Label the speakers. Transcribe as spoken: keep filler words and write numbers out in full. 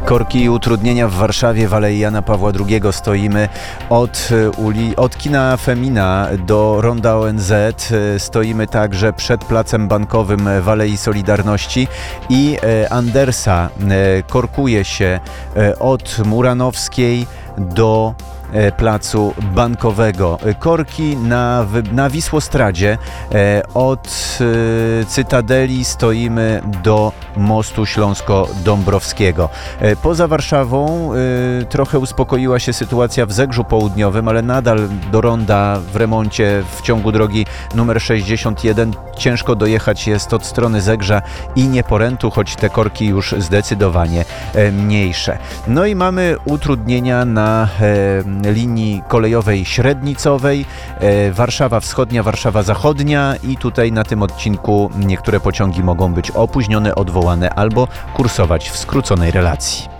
Speaker 1: Korki i utrudnienia w Warszawie w Alei Jana Pawła drugiego. Stoimy od, uli, od kina Femina do Ronda O N Z. Stoimy także przed Placem Bankowym w Alei Solidarności i Andersa korkuje się od Muranowskiej do Placu Bankowego. Korki na, na Wisłostradzie od Cytadeli stoimy do mostu Śląsko-Dąbrowskiego. Poza Warszawą trochę uspokoiła się sytuacja w Zegrzu Południowym, ale nadal do ronda w remoncie w ciągu drogi numer sześćdziesiąt jeden ciężko dojechać jest od strony Zegrza i Nieporętu, choć te korki już zdecydowanie mniejsze. No i mamy utrudnienia na linii kolejowej średnicowej, Warszawa Wschodnia, Warszawa Zachodnia i tutaj na tym odcinku niektóre pociągi mogą być opóźnione, odwołane albo kursować w skróconej relacji.